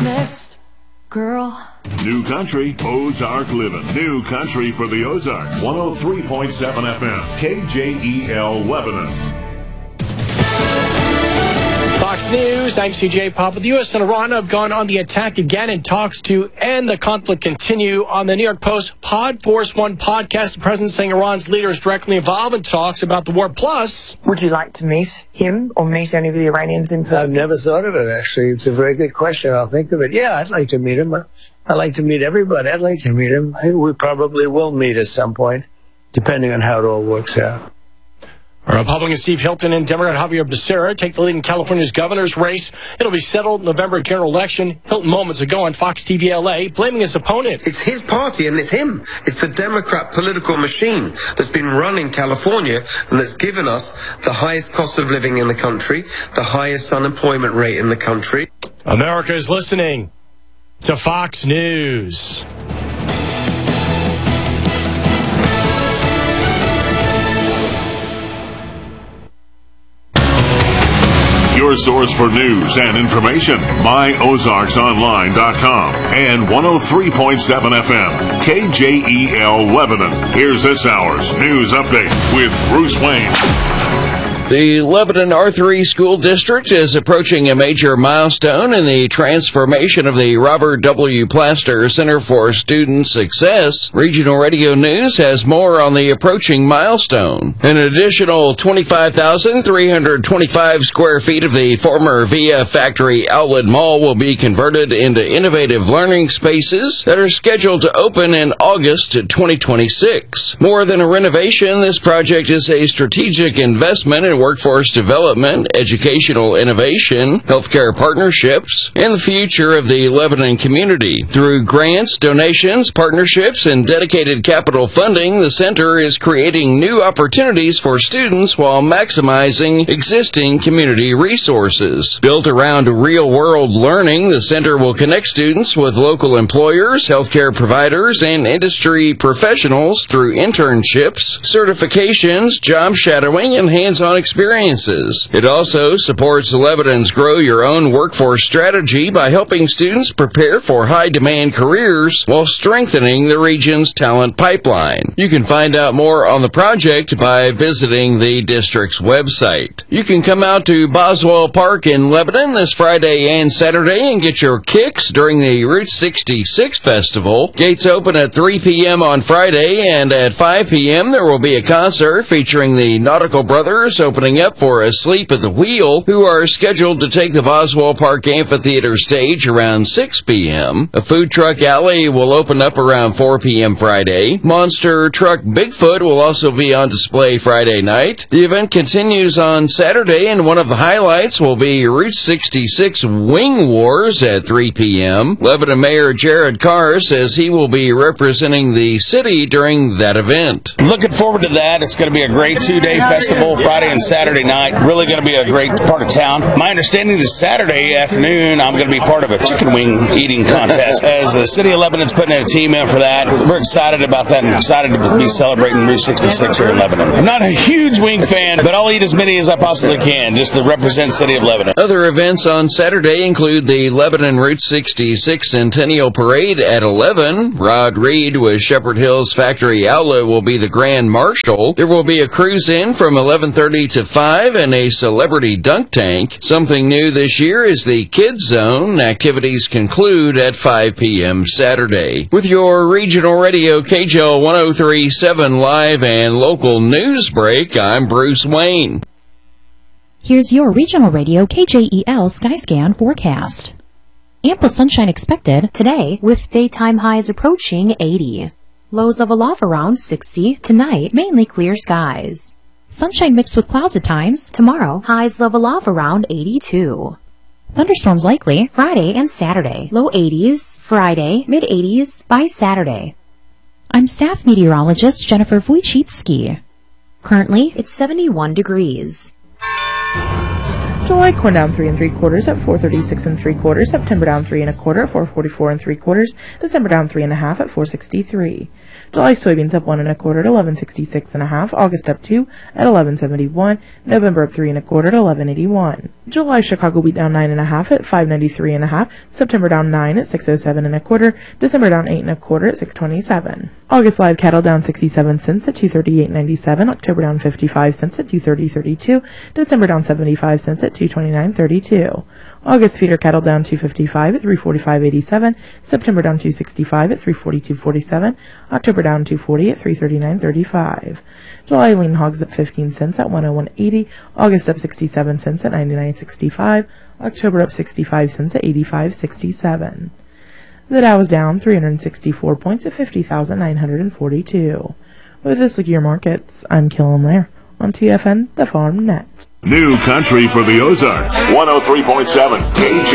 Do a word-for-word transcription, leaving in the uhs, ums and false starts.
next, girl? New country, Ozark living. New country for the Ozarks. one oh three point seven F M, K J E L Lebanon. Fox News, I'm C J Pop. The U S and Iran have gone on the attack again in talks to end the conflict continue. On the New York Post Pod Force One podcast, the president saying Iran's leader is directly involved in talks about the war. Plus, would you like to meet him or meet any of the Iranians in person? I've never thought of it, actually. It's a very good question. I'll think of it. Yeah, I'd like to meet him. I'd like to meet everybody. I'd like to meet him. We probably will meet at some point, depending on how it all works out. Republican Steve Hilton and Democrat Javier Becerra take the lead in California's governor's race. It'll be settled in November general election. Hilton moments ago on Fox T V L A blaming his opponent. It's his party and it's him. It's the Democrat political machine that's been running California and that's given us the highest cost of living in the country, the highest unemployment rate in the country. America is listening to Fox News. Your source for news and information, my ozarks online dot com and one oh three point seven F M, K J E L Lebanon. Here's this hour's news update with Bruce Wayne. The Lebanon Arthur E. School District is approaching a major milestone in the transformation of the Robert W. Plaster Center for Student Success. Regional Radio News has more on the approaching milestone. An additional twenty-five thousand three hundred twenty-five square feet of the former Via Factory Outlet Mall will be converted into innovative learning spaces that are scheduled to open in August twenty twenty-six. More than a renovation, this project is a strategic investment in workforce development, educational innovation, healthcare partnerships, and the future of the Lebanon community. Through grants, donations, partnerships, and dedicated capital funding, the center is creating new opportunities for students while maximizing existing community resources. Built around real-world learning, the center will connect students with local employers, healthcare providers, and industry professionals through internships, certifications, job shadowing, and hands-on experiences. experiences. It also supports Lebanon's Grow Your Own Workforce strategy by helping students prepare for high-demand careers while strengthening the region's talent pipeline. You can find out more on the project by visiting the district's website. You can come out to Boswell Park in Lebanon this Friday and Saturday and get your kicks during the Route sixty-six Festival. Gates open at three p.m. on Friday, and at five p.m. there will be a concert featuring the Nautical Brothers opening up for Asleep at the Wheel, who are scheduled to take the Boswell Park Amphitheater stage around six p.m. A food truck alley will open up around four p.m. Friday. Monster Truck Bigfoot will also be on display Friday night. The event continues on Saturday, and one of the highlights will be Route sixty-six Wing Wars at three p.m. Lebanon Mayor Jared Carr says he will be representing the city during that event. Looking forward to that. It's going to be a great two-day festival, Friday and Saturday night. Really going to be a great part of town. My understanding is Saturday afternoon I'm going to be part of a chicken wing eating contest. As the city of Lebanon's putting in a team in for that, we're excited about that and excited to be celebrating Route sixty-six here in Lebanon. I'm not a huge wing fan, but I'll eat as many as I possibly can just to represent the city of Lebanon. Other events on Saturday include the Lebanon Route sixty-six Centennial Parade at eleven. Rod Reed with Shepherd Hills Factory Outlet will be the Grand Marshal. There will be a cruise-in from eleven thirty to five and a celebrity dunk tank. Something new this year is the Kids Zone. Activities conclude at five p.m. Saturday. With your regional radio K J L one oh three point seven live and local news break, I'm Bruce Wayne. Here's your regional radio K J E L Skyscan forecast. Ample sunshine expected today with daytime highs approaching eighty. Lows level off around sixty. Tonight, mainly clear skies. Sunshine mixed with clouds at times. Tomorrow, highs level off around eighty-two. Thunderstorms likely Friday and Saturday. Low eighties, Friday, mid eighties by Saturday. I'm staff meteorologist Jennifer Wojcicki. Currently, it's seventy-one degrees. July corn down three and three quarters at four thirty-six and three quarters. September down three and a quarter at four forty-four and three quarters. December down three and a half at four sixty-three. July soybeans up one and a quarter at eleven sixty-six and a half. August up two at eleven seventy-one. November up three and a quarter at eleven eighty-one. July Chicago wheat down nine and a half at five ninety-three and a half. September down nine at six oh seven and a quarter. December down eight and a quarter at six twenty-seven. August live cattle down sixty-seven cents at two thirty-eight ninety-seven. October down fifty-five cents at two thirty thirty-two. December down seventy-five cents at two twenty-nine thirty-two. August feeder cattle down two fifty-five at three forty-five eighty-seven. September down two sixty-five at three forty-two forty-seven. October down two forty at three thirty-nine thirty-five. July lean hogs up fifteen cents at one oh one eighty. August up sixty-seven cents at ninety-nine sixty-five. October up sixty-five cents at eighty-five sixty-seven. The Dow was down three hundred sixty-four points at fifty thousand nine hundred forty-two. With this look at your markets, I'm Killen Lair on T F N, the Farm Net. New country for the Ozarks. one oh three point seven K J